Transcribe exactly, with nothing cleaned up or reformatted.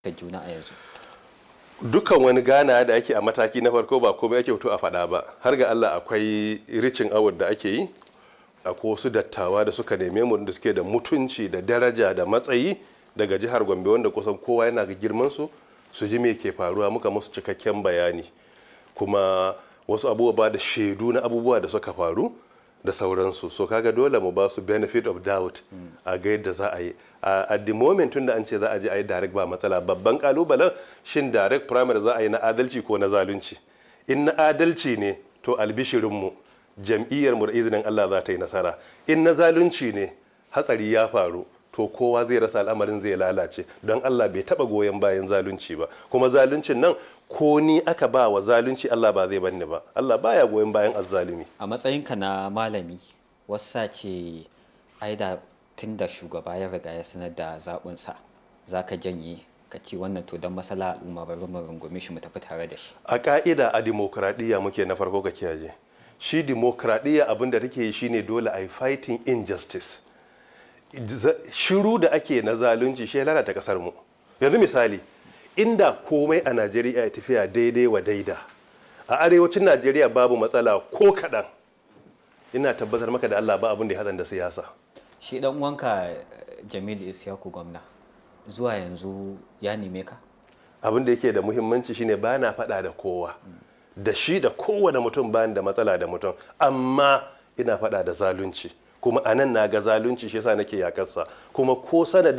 ta juna a yanzu. Dukkan wani gana da ake a mataki na farko ba komai ake fito a faɗa ba, har ga Allah akwai ricin award da ake yi, akwai wasu dattawa da suka neme mu da suke da mutunci da daraja da matsayi daga jihar Gombe wanda kusan kowa yana ga girman su su ji me ke faruwa, muka musu cikakken bayani kuma wasu abubuwa da shaidu na abubuwa da suka faru da sauransu. So kaga dole mu ba su benefit of doubt a ga yadda za a yi at the moment tun da an ce za a je a yi direct ba matsala. Babban kalubalen shin direct primary za a yi na adalci ko na zalunci. In na adalci ne to albishirinmu jam'iyyar mu da izinin Allah za ta yi nasara. In na zalunci ne hatsari ya faru to kowa zai rasa, al'amarin zai lalace, don Allah bai taba goyon bayan zalunci ba. Kuma zaluncin nan ko ni aka ba wa zalunci Allah ba zai banni ba. Allah baya goyon bayan azzalumi. A matsayinka na malami, wasa ce ai da tun da shugaba ya riga ya sanar da zaɓinsa za ka janye ka ci wannan to don masala al'umma bari mu rungume shi mu tafi tare da shi. A ka'ida a dimokuraɗiyya muke na farko ka kiyaye. Shi dimokuraɗiyya abin da take yi shine dole a yi fighting injustice. Shiru da ake na zalunci shi ya lalata kasar mu. Yanzu misali, inda komai a Najeriya ya tafiya daidai wa daida, a arewacin Najeriya babu matsala ko kaɗan, ina tabbatar maka da Allah ba abin da ya haɗa da siyasa. Shi dan uwanka Jamilu Isyaku gwamna zuwa yanzu ya neme ka? Abin da yake da muhimmanci shine ba na faɗa da kowa, da shi da kowane mutum bayan da matsala da mutum, amma ina faɗa da zalunci. Kuma anan na ga zalunci shi yasa nake yakarsa, kuma ko sanadin